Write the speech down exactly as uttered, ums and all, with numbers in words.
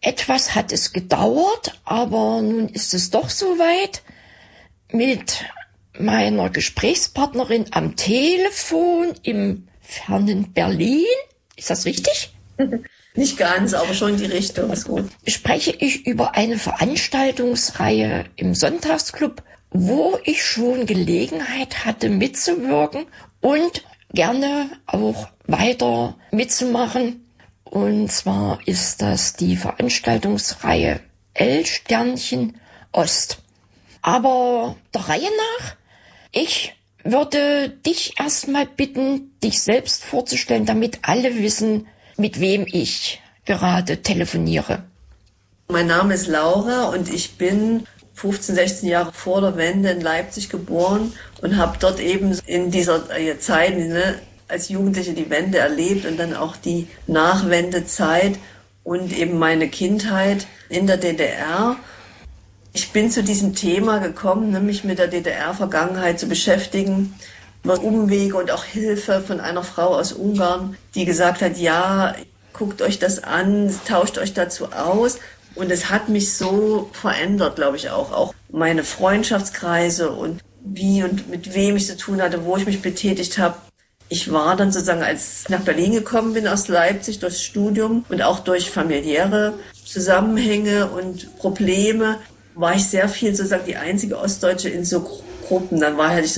Etwas hat es gedauert, aber nun ist es doch soweit. Mit meiner Gesprächspartnerin am Telefon im fernen Berlin, ist das richtig? Nicht ganz, aber schon in die Richtung, ist gut. Spreche ich über eine Veranstaltungsreihe im Sonntagsclub, wo ich schon Gelegenheit hatte mitzuwirken und gerne auch weiter mitzumachen. Und zwar ist das die Veranstaltungsreihe L-Sternchen Ost. Aber der Reihe nach, ich würde dich erstmal bitten, dich selbst vorzustellen, damit alle wissen, mit wem ich gerade telefoniere. Mein Name ist Laura und ich bin fünfzehn, sechzehn Jahre vor der Wende in Leipzig geboren und habe dort eben in dieser Zeit, ne, als Jugendliche die Wende erlebt und dann auch die Nachwendezeit und eben meine Kindheit in der D D R. Ich bin zu diesem Thema gekommen, ne, mich mit der D D R-Vergangenheit zu beschäftigen, über Umwege und auch Hilfe von einer Frau aus Ungarn, die gesagt hat, ja, guckt euch das an, tauscht euch dazu aus. Und es hat mich so verändert, glaube ich auch, auch meine Freundschaftskreise und wie und mit wem ich zu tun hatte, wo ich mich betätigt habe. Ich war dann sozusagen, als ich nach Berlin gekommen bin aus Leipzig durchs Studium und auch durch familiäre Zusammenhänge und Probleme, war ich sehr viel sozusagen die einzige Ostdeutsche in so Gruppen. Dann war, hatte ich